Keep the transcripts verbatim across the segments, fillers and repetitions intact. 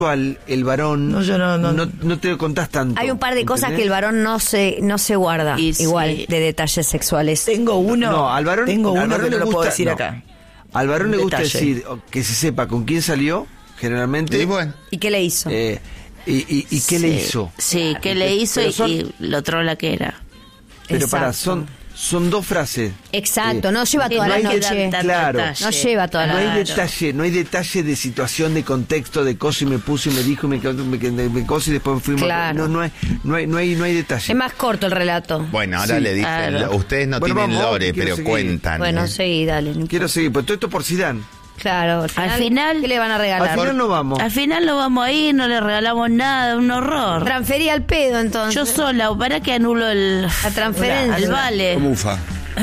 el varón no, yo no, no. No, no te lo contás tanto. Hay un par de cosas que el varón no se no se guarda, y igual, sí. de detalles sexuales. Tengo uno, no, al varón, tengo al uno varón que no le lo puedo gusta, decir no. acá. Al varón Un le gusta detalle. decir que se sepa con quién salió, generalmente. Y bueno. ¿Y qué le hizo? Eh, y, y, ¿Y qué sí, le hizo? Sí, ¿qué le hizo Pero y, son- y lo trola que era? Pero Exacto. para, son, son dos frases. Exacto, Eh, no lleva Sí, toda no la hay que noche. dar Claro. detalle. No lleva toda la No hay Claro. detalle, no hay detalle de situación, de contexto, de cosa y me puso y me dijo y me, me, me, me cosa y después fuimos. Claro. No, no hay, no hay, no hay, no hay detalle. Es más corto el relato. Bueno, ahora Sí, le dicen, claro. ustedes no Bueno, tienen vamos, lore, que quiero pero seguir. cuentan. Bueno, ¿eh? sí, dale. no Quiero importa. seguir, pero todo esto por Zidane. Claro, al final, Al final- ¿qué le van a Al regalar? final no vamos. Al final no vamos a ir, no le regalamos nada, un horror. Transferí al pedo, entonces. Yo sola, ¿para que anulo el, La transferencia. el vale? Mufa.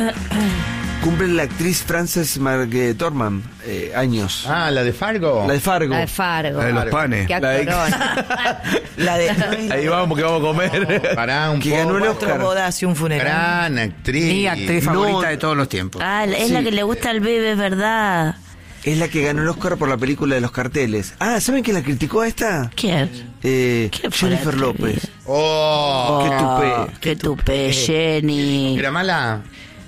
Cumple la actriz Frances McDormand eh, años. Ah, la de Fargo. La de Fargo. La de Fargo. La de los panes. Qué La de- actorona. La de Ahí vamos, que vamos a comer. Pará un Que poco. ganó el cuatro Oscar. bodas y un funeral. Gran actriz. Mi actriz No. favorita de todos los tiempos. Ah, es Sí. la que le gusta al bebé, ¿verdad? Es la que ganó el Oscar por la película de los carteles. Ah, ¿saben quién la criticó a esta? ¿Quién? Eh, ¿Qué fue Jennifer la López. atrevida? Oh. Qué tupé. Oh, Qué tupé, Jenny. ¿Era mala?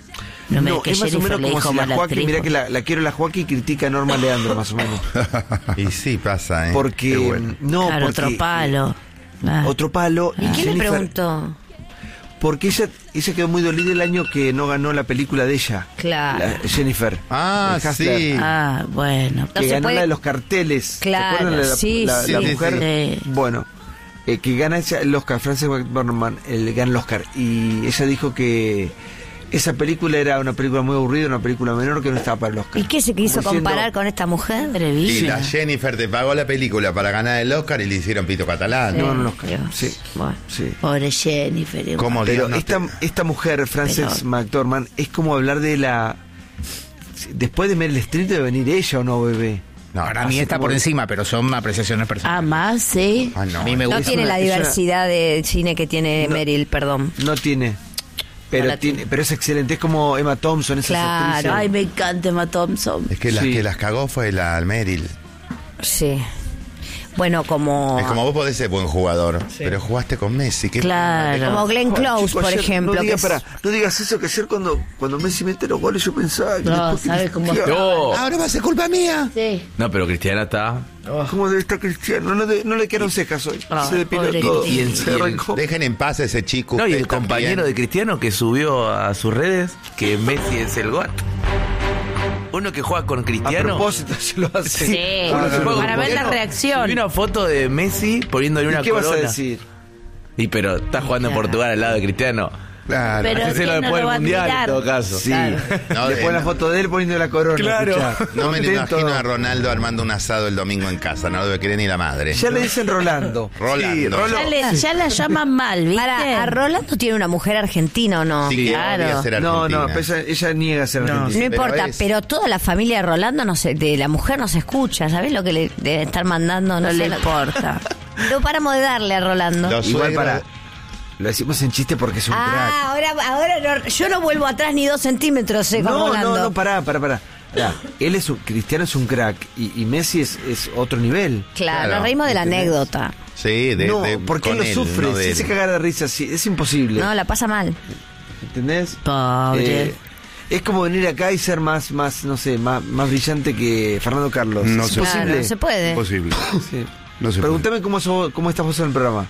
No me No, que es más o Jennifer menos le como dijo si la mala Joaquín, actriz. mirá que la, la quiero la Joaquín y critica a Norma Leandro, más o menos. Y sí, pasa, ¿eh? Porque, Qué bueno. no, Claro, porque, otro palo. Ah. Otro palo. ¿Y quién le Jennifer- preguntó? Porque ella, ella quedó muy dolida el año que no ganó la película de ella. Claro. La- Jennifer. Ah, El Hustler, sí. Ah, bueno. Que No se ganó puede- la de los carteles. Claro, ¿Se acuerdan de la, sí, la- sí. la Sí, sí, mujer? sí. Bueno, eh, que gana ella el Oscar, Frances McDormand, el, gana el Oscar. Y ella dijo que esa película era una película muy aburrida, una película menor que no estaba para el Oscar. ¿Y qué se quiso Como diciendo- comparar con esta mujer? Y Atrevida. la Jennifer te pagó la película para ganar el Oscar y le hicieron pito catalán. No, no, no. Dios. Sí. Bueno, Sí. pobre Jennifer. igual. ¿Cómo Pero Dios no esta, te- esta mujer, Frances Pero- McDormand, es como hablar de la... Después de Meryl Streep debe venir ella o no, bebé. No, Para mí así está como- por encima, pero son apreciaciones Ah, personales. más, sí. Ah, no. A mí me No gusta. tiene una- la es una- diversidad de cine que tiene No. Meryl, perdón. No tiene. Pero, No la tiene, tiene. pero es excelente. Es como Emma Thompson, esas Claro. actrices. Ay, me encanta Emma Thompson. Es que la Sí. que las cagó fue la Meryl. Sí. Bueno, como... Es como vos podés ser buen jugador, pero jugaste con Messi. ¿qué- Claro. Como Glenn Joder, Close, chico, por ayer- ejemplo. No, que digas, es- pará, no digas eso, que ayer cuando, cuando Messi mete los goles yo pensaba que No, después que ¿sabes cómo Cristiano- No, Ahora va a ser culpa mía. Sí. no, pero Cristiana está. ¿Cómo debe estar Cristiano? No, le- no le quedaron cejas hoy. Ah, Se depiló pobre todo. Cristiano. Y el- Se y el- arrancó. Dejen en paz a ese chico. No, y el ustedes compañero también. de Cristiano que subió a sus redes que Messi es el GOAT. Uno que juega con A Cristiano. propósito, se lo hace. Sí, Uno que juega para con ver la Cristiano. reacción. Subí una foto de Messi poniéndole ¿Y una qué vas corona. a decir? Y pero está jugando en Claro. Portugal al lado de Cristiano. Claro. Pero Hacéselo ¿quién no después lo del va a mundial admirar? en todo caso. Sí. No, Le de- pone la foto de él poniendo la corona. Claro. escuchá. No me lo Contento. imagino a Ronaldo armando un asado el domingo en casa. No lo debe querer ni la madre. Ya le dicen Rolando. Rolando. Sí, Rolo. Ya, le- ya la llaman mal, ¿viste? Para, ¿a Rolando tiene una mujer argentina o no? Sí, que Claro. odia ser No, argentina. no, pero ella, ella niega ser No, argentina. No pero importa, es- pero toda la familia de Rolando, no sé, de la mujer no se escucha, ¿sabes lo que le debe estar mandando? No, No sé, le no- importa. No paramos de darle a Rolando. Los Igual suegros- para. Lo decimos en chiste porque es un Ah, ahora, ahora no- yo no vuelvo atrás ni dos centímetros, eh, crack. con No, Rolando. no, no, pará, pará, pará. Pará, Él es un, Cristiano es un crack y, y Messi es, es otro nivel. Claro, Claro, nos reímos de la ¿entendés? anécdota. Sí, de, no, de- porque él con lo sufre. no de si él. se caga de risa, sí, es imposible. No, la pasa mal. ¿Entendés? Pobre. Eh, es como venir acá y ser más, más no sé, más, más brillante que Fernando Carlos. No es se- imposible. Claro, no se puede. Imposible. Sí. No se Pregúntame cómo, sos- cómo estás vos en el programa.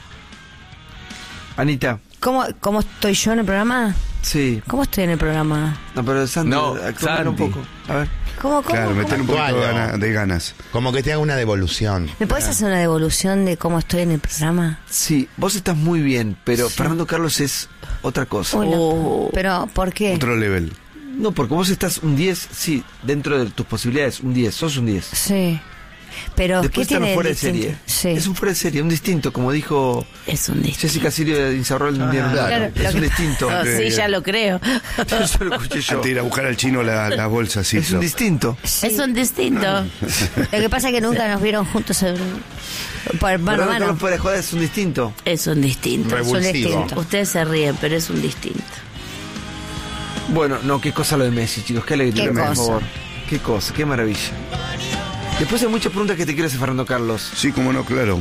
Anita. ¿Cómo, ¿Cómo estoy yo en el programa? Sí. ¿Cómo estoy en el programa? No, pero Santi, No, actúame un Santi. poco. A ver. ¿Cómo, cómo? Claro, cómo? meter un poquito de, Actualo. gana- de ganas. Como que te haga una devolución. ¿Me podés hacer una devolución de cómo estoy en el programa? Sí, vos estás muy bien, pero Fernando Carlos es otra cosa. Hola. Oh. Pero, ¿por qué? Otro level. No, porque vos estás un diez, sí, dentro de tus posibilidades, un diez, sos un diez. Sí. Pero, Después ¿qué están tiene fuera de distinto? serie. Sí. Es un fuera de serie, un distinto, como dijo Es un distinto. Jessica Sirio de Insaurralde un día. en un claro. bar. Claro, Es lo un que- distinto. Oh, sí, Ok. ya lo creo. Eso lo escuché yo. Antes de ir a buscar al chino la, la bolsa, sí. Es un distinto. Sí. Es un distinto. Lo que pasa es que nunca nos vieron juntos en- por mano a Fernando mano. Carlos fuera de joda es un distinto. Es un distinto. Es un Revulsivo. distinto. Ustedes se ríen, pero es un distinto. Bueno, no, qué cosa lo de Messi, chicos, qué alegría, Qué por cosa. favor. Qué cosa, qué maravilla. Después hay muchas preguntas que te quiero hacer, Fernando Carlos. Sí, cómo no, claro.